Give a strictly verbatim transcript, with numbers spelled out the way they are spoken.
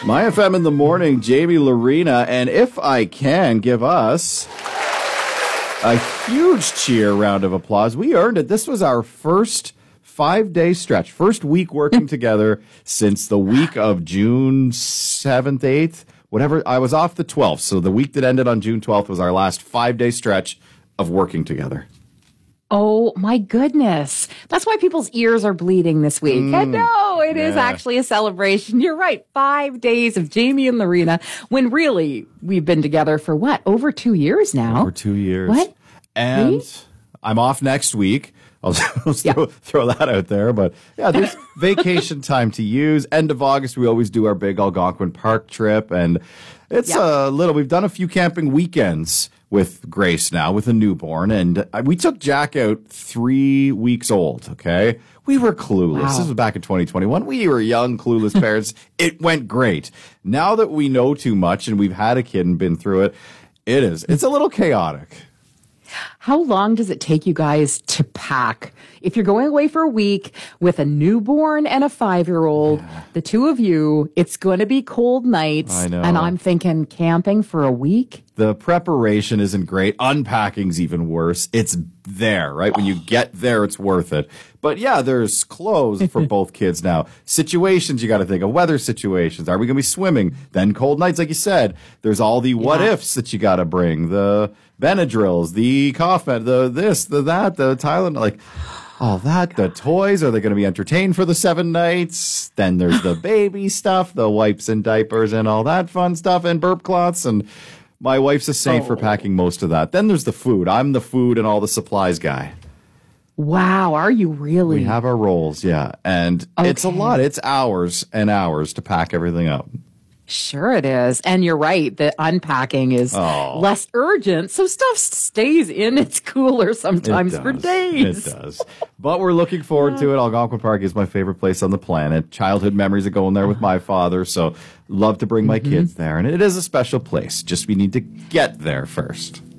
My F M in the morning, Jamie Lorena, and if I can give us a huge cheer round of applause. We earned it. This was our first five-day stretch, first week working together since the week of June seventh, eighth, whatever. I was off the twelfth, so the week that ended on June twelfth was our last five-day stretch of working together. Oh, my goodness. That's why people's ears are bleeding this week. Mm, and no, it yeah. is actually a celebration. You're right. Five days of Jamie and Lorena, when really we've been together for what? Over two years now. Over two years. What? And Really? I'm off next week. I'll, I'll throw, Yeah. throw that out there. But yeah, there's vacation time to use. End of August, we always do our big Algonquin Park trip. And it's Yeah. a little, we've done a few camping weekends with Grace now, with a newborn. And we took Jack out three weeks old, okay? We were clueless. Wow. This was back in twenty twenty-one. We were young, clueless parents. It went great. Now that we know too much and we've had a kid and been through it, it is. It's a little chaotic. How long does it take you guys to pack? If you're going away for a week with a newborn and a five-year-old, yeah. the two of you, it's going to be cold nights. I know. And I'm thinking camping for a week? The preparation isn't great. Unpacking's even worse. It's there, right? When you get there, it's worth it. But yeah, there's clothes for both kids now. Situations you got to think of. Weather situations. Are we going to be swimming? Then cold nights, like you said. There's all the what Yeah. ifs that you got to bring. The Benadryls, the cough med, the this, the that, the Tylenol, like all that. The toys. Are they going to be entertained for the seven nights? Then there's the baby stuff, the wipes and diapers and all that fun stuff, and burp cloths. And my wife's a saint Oh. for packing most of that. Then there's the food. I'm the food and all the supplies guy. Wow, are you really? We have our roles, yeah. And it's a Okay. lot. It's hours and hours to pack everything up. Sure it is. And you're right. The unpacking is Oh. less urgent. So stuff stays in its cooler sometimes It for does. days. It does. But we're looking forward to it. Algonquin Park is my favorite place on the planet. Childhood memories of going there with my father. So love to bring my Mm-hmm. kids there. And it is a special place. Just we need to get there first.